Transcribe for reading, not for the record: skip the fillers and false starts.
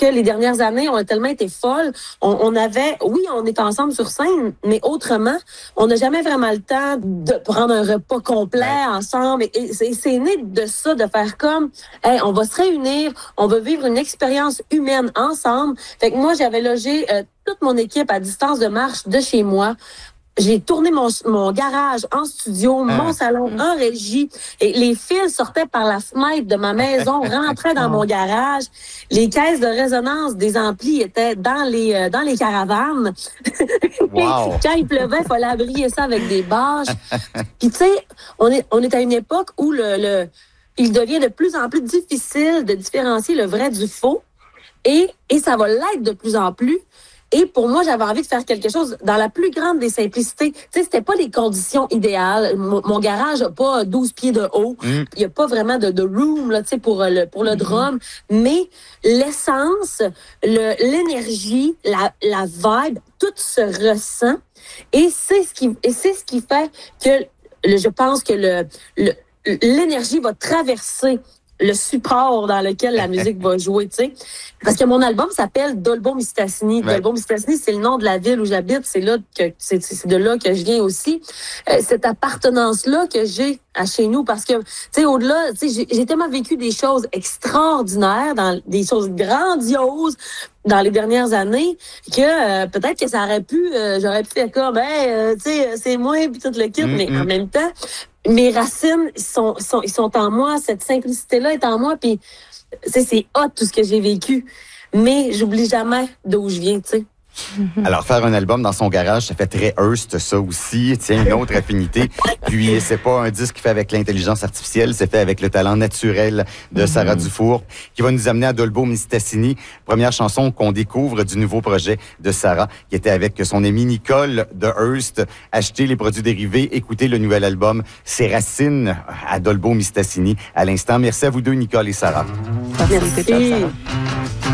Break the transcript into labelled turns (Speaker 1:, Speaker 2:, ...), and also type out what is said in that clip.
Speaker 1: que les dernières années ont tellement été folles. On était ensemble sur scène, mais autrement, on n'a jamais vraiment le temps de prendre un repas complet ensemble. Et c'est né de ça, de faire comme, hey, on va se réunir, on va vivre une expérience humaine ensemble. Fait que moi, j'avais logé toute mon équipe à distance de marche de chez moi. J'ai tourné mon garage en studio, mon salon en régie, et les fils sortaient par la fenêtre de ma maison, rentraient dans mon garage. Les caisses de résonance des amplis étaient dans les caravanes.
Speaker 2: Wow.
Speaker 1: Quand il pleuvait, il fallait abrier ça avec des bâches. Puis tu sais, on est à une époque où il devient de plus en plus difficile de différencier le vrai du faux, et ça va l'être de plus en plus. Et pour moi, j'avais envie de faire quelque chose dans la plus grande des simplicités. Tu sais, c'était pas les conditions idéales. Mon garage n'a pas 12 pieds de haut. Il y a pas vraiment de room, là, tu sais, pour le drum. Mais l'essence, l'énergie, la vibe, tout se ressent. Et c'est ce qui fait que je pense que l'énergie va traverser le support dans lequel la musique va jouer, tu sais. Parce que mon album s'appelle Dolbeau-Mistassini.
Speaker 2: Ouais.
Speaker 1: Dolbeau-Mistassini, c'est le nom de la ville où j'habite. C'est de là que je viens aussi. Cette appartenance-là que j'ai à chez nous, parce que, tu sais, au-delà, tu sais, j'ai tellement vécu des choses extraordinaires, des choses grandioses dans les dernières années, que peut-être que j'aurais pu faire comme, tu sais, c'est moi, puis tout le kit, mais en même temps, mes racines ils sont en moi, cette simplicité-là est en moi, puis c'est hot tout ce que j'ai vécu, mais j'oublie jamais d'où je viens, tu sais.
Speaker 2: Alors, faire un album dans son garage, ça fait très Hearst, ça aussi. Tiens, une autre affinité. Puis, c'est pas un disque fait avec l'intelligence artificielle, c'est fait avec le talent naturel de Sarah Dufour, qui va nous amener à Dolbeau-Mistassini. Première chanson qu'on découvre du nouveau projet de Sarah, qui était avec son amie Nicole de Hearst. Achetez les produits dérivés, écoutez le nouvel album Ses racines à Dolbeau-Mistassini à l'instant. Merci à vous deux, Nicole et Sarah.
Speaker 1: Merci.
Speaker 3: Sarah.